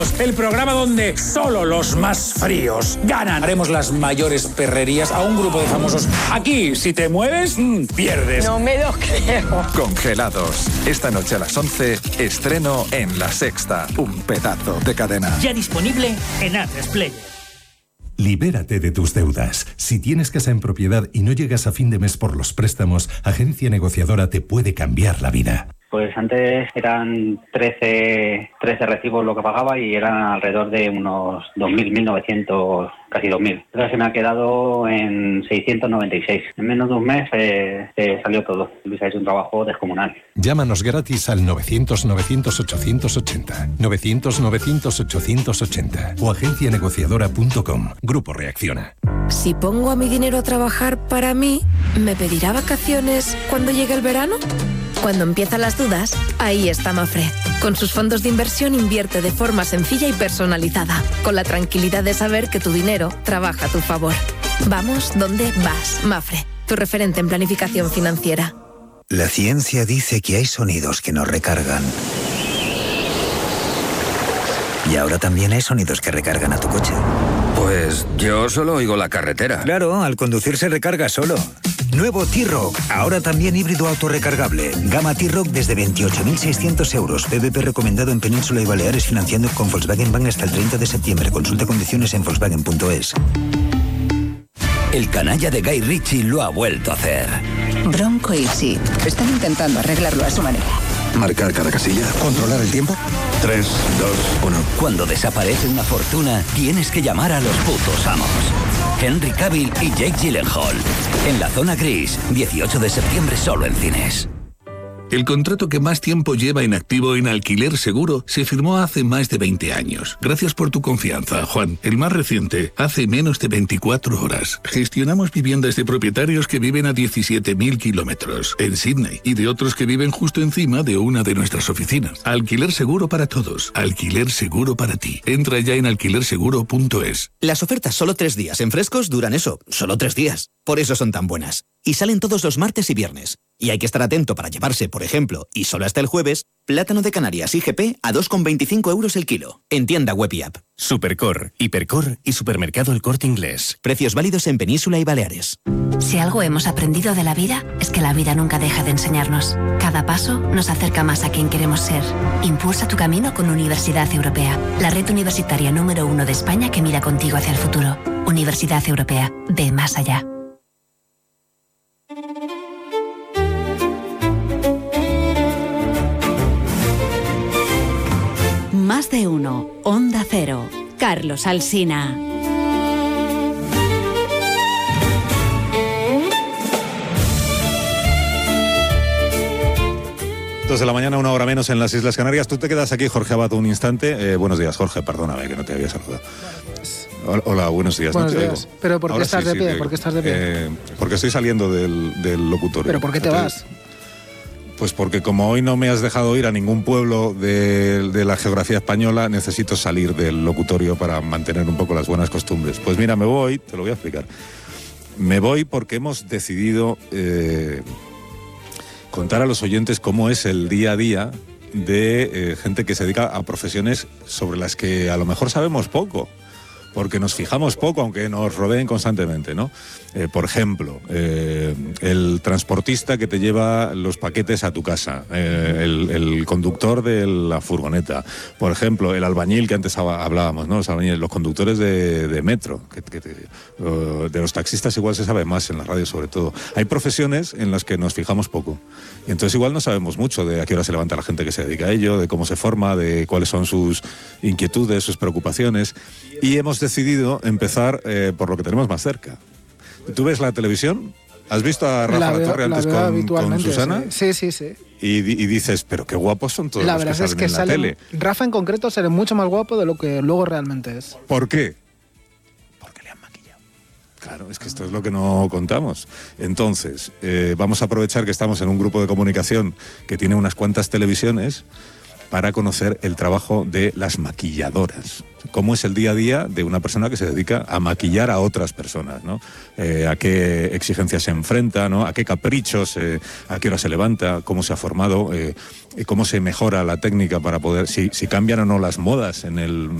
El programa donde solo los más fríos ganan. Haremos las mayores perrerías a un grupo de famosos. Aquí, si te mueves, pierdes. No me lo creo. Congelados. Esta noche a las 11, estreno en La Sexta. Un pedazo de cadena. Ya disponible en Atresplayer. Libérate de tus deudas. Si tienes casa en propiedad y no llegas a fin de mes por los préstamos, Agencia Negociadora te puede cambiar la vida. Pues antes eran 13 recibos lo que pagaba y eran alrededor de unos 2.000, 1.900, casi 2.000. Entonces se me ha quedado en 696. En menos de un mes salió todo. Luis ha hecho un trabajo descomunal. Llámanos gratis al 900-900-880, 900-900-880 o agencianegociadora.com. Grupo Reacciona. Si pongo a mi dinero a trabajar para mí, ¿me pedirá vacaciones cuando llegue el verano? Cuando empiezan las dudas, ahí está Mafre. Con sus fondos de inversión invierte de forma sencilla y personalizada, con la tranquilidad de saber que tu dinero trabaja a tu favor. Vamos donde vas, Mafre, tu referente en planificación financiera. La ciencia dice que hay sonidos que nos recargan. Y ahora también hay sonidos que recargan a tu coche. Pues yo solo oigo la carretera. Claro, al conducir se recarga solo. Nuevo T-Roc, ahora también híbrido autorrecargable. Gama T-Roc desde 28.600 euros. PVP recomendado en Península y Baleares, financiando con Volkswagen Bank hasta el 30 de septiembre. Consulta condiciones en Volkswagen.es. El canalla de Guy Ritchie lo ha vuelto a hacer. Bronco y Sid están intentando arreglarlo a su manera. Marcar cada casilla. Controlar el tiempo. 3, 2, 1. Cuando desaparece una fortuna, tienes que llamar a los putos amos. Henry Cavill y Jake Gyllenhaal. En La Zona Gris, 18 de septiembre solo en cines. El contrato que más tiempo lleva en activo en Alquiler Seguro se firmó hace más de 20 años. Gracias por tu confianza, Juan. El más reciente, hace menos de 24 horas. Gestionamos viviendas de propietarios que viven a 17.000 kilómetros en Sydney y de otros que viven justo encima de una de nuestras oficinas. Alquiler Seguro para todos. Alquiler Seguro para ti. Entra ya en alquilerseguro.es. Las ofertas solo 3 días en Frescos duran eso, solo 3 días. Por eso son tan buenas. Y salen todos los martes y viernes. Y hay que estar atento para llevarse, por ejemplo, y solo hasta el jueves, plátano de Canarias IGP a 2,25 euros el kilo. En tienda web y app. Supercor, Hipercor y Supermercado El Corte Inglés. Precios válidos en Península y Baleares. Si algo hemos aprendido de la vida, es que la vida nunca deja de enseñarnos. Cada paso nos acerca más a quien queremos ser. Impulsa tu camino con Universidad Europea, la red universitaria número 1 de España que mira contigo hacia el futuro. Universidad Europea, ve más allá. Más de uno. Onda Cero. Carlos Alsina. De la mañana, 1 hora menos en las Islas Canarias. Tú te quedas aquí, Jorge Abad, un instante. Buenos días, Jorge, perdóname que no te había saludado. Hola, buenos días. Buenos no te días. oigo. ¿Pero por qué Ahora estás sí, de pie? sí, ¿Por qué estás de pie? Porque estoy saliendo del locutorio. ¿Pero por qué te vas? Pues porque como hoy no me has dejado ir a ningún pueblo de la geografía española, necesito salir del locutorio para mantener un poco las buenas costumbres. Pues mira, me voy, te lo voy a explicar. Me voy porque hemos decidido contar a los oyentes cómo es el día a día de gente que se dedica a profesiones sobre las que a lo mejor sabemos poco, porque nos fijamos poco, aunque nos rodeen constantemente, ¿no? Por ejemplo, el transportista que te lleva los paquetes a tu casa, el conductor de la furgoneta, por ejemplo, el albañil que antes hablábamos, ¿no? Los albañiles, los conductores de metro, de los taxistas igual se sabe más en la radio sobre todo. Hay profesiones en las que nos fijamos poco, y entonces igual no sabemos mucho de a qué hora se levanta la gente que se dedica a ello, de cómo se forma, de cuáles son sus inquietudes, sus preocupaciones, y hemos decidido empezar por lo que tenemos más cerca. ¿Tú ves la televisión? ¿Has visto a Rafa La Torre antes con Susana? Sí. Y dices, pero qué guapos son todos los que salen en la tele. Rafa en concreto sale mucho más guapo de lo que luego realmente es. ¿Por qué? Porque le han maquillado. Claro, es que esto es lo que no contamos. Entonces, vamos a aprovechar que estamos en un grupo de comunicación que tiene unas cuantas televisiones para conocer el trabajo de las maquilladoras. cómo es el día a día de una persona que se dedica a maquillar a otras personas, ¿no? A qué exigencias se enfrenta, ¿no? A qué caprichos, a qué hora se levanta, cómo se ha formado, cómo se mejora la técnica para poder, si cambian o no las modas en el